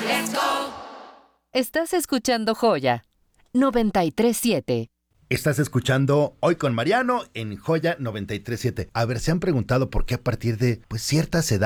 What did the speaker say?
Estás escuchando Joya 93.7. Estás escuchando Hoy con Mariano en Joya 93.7. A ver, ¿se han preguntado por qué a partir de ciertas edades